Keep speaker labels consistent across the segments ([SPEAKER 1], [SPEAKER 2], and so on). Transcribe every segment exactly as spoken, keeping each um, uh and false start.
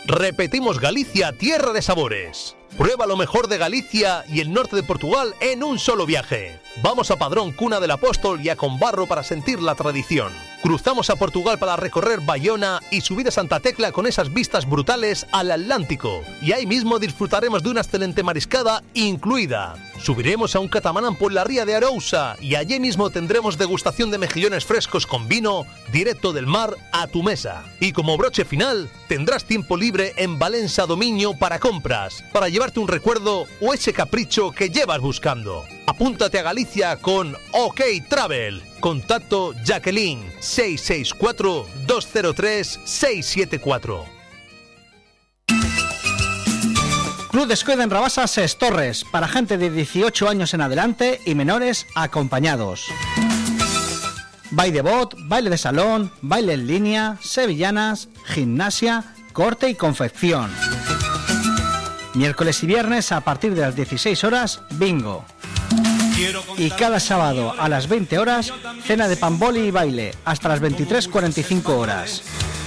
[SPEAKER 1] Repetimos Galicia, tierra de sabores. Prueba lo mejor de Galicia y el norte de Portugal en un solo viaje. Vamos a Padrón, cuna del apóstol, y a Combarro para sentir la tradición. Cruzamos a Portugal para recorrer Bayona y subir a Santa Tecla con esas vistas brutales al Atlántico. Y ahí mismo disfrutaremos de una excelente mariscada incluida. Subiremos a un catamarán por la ría de Arousa y allí mismo tendremos degustación de mejillones frescos con vino directo del mar a tu mesa. Y como broche final, tendrás tiempo libre en Valencia Dominio para compras, para llevarte un recuerdo o ese capricho que llevas buscando. Apúntate a Galicia con OK Travel. Contacto Jacqueline seis seis cuatro, dos cero tres, seis siete cuatro.
[SPEAKER 2] Club Descoide en Rabasa Ses Torres, para gente de dieciocho años en adelante y menores acompañados. Baile de bot, baile de salón, baile en línea, sevillanas, gimnasia, corte y confección. Miércoles y viernes a partir de las dieciséis horas, bingo. Y cada sábado a las veinte horas, cena de pamboli y baile, hasta las veintitrés cuarenta y cinco horas.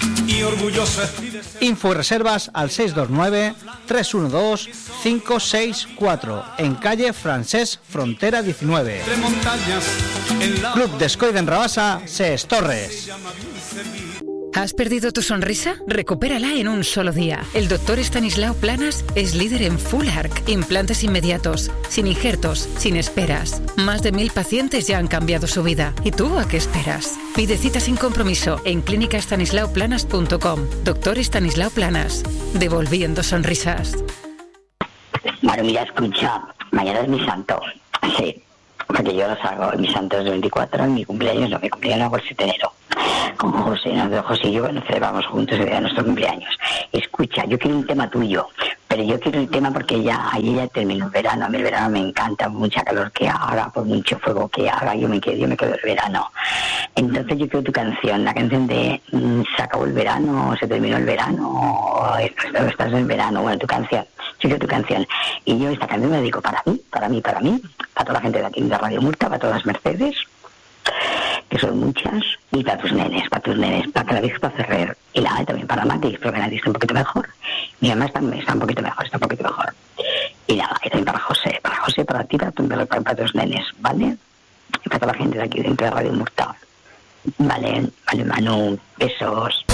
[SPEAKER 2] Info y reservas al seis dos nueve, tres uno dos, cinco seis cuatro, en calle Francés Frontera diecinueve. Club Descoide en Rabasa, Ses Torres.
[SPEAKER 3] ¿Has perdido tu sonrisa? Recupérala en un solo día. El doctor Estanislao Planas es líder en Full Arc, implantes inmediatos, sin injertos, sin esperas. Más de mil pacientes ya han cambiado su vida. ¿Y tú a qué esperas? Pide cita sin compromiso en clínica estanislao planas punto com. Doctor Estanislao Planas, devolviendo sonrisas.
[SPEAKER 4] Bueno, mira, escucha, mañana es mi santo. Sí, porque yo los hago. Mi santo es el veinticuatro y mi cumpleaños no, mi cumpleaños lo hago el siete de enero. Con José, ¿no? José y yo nos celebramos juntos el día de nuestro cumpleaños. Escucha, yo quiero un tema tuyo, pero yo quiero el tema porque ya ayer ya terminó el verano. A mí el verano me encanta, mucha calor que haga, por mucho fuego que haga, yo me quedo, yo me quedo el verano. Entonces yo quiero tu canción, la canción de se acabó el verano, se terminó el verano, o estás en el verano, bueno, tu canción. Yo quiero tu canción. Y yo esta canción me la dedico para mí, para mí, para mí, para toda la gente de aquí de Radio Murta, para todas las Mercedes, que son muchas, y para tus nenes, para tus nenes, para que la disco para Ferrer, y la A también para Matis, pero que la disco un poquito mejor. Mi mamá está, está un poquito mejor, está un poquito mejor. Y nada, y también para José, para José, para ti, para, tu, para, para tus nenes, ¿vale? Y para toda la gente de aquí dentro de Radio Murta. Vale, vale, Manu, besos.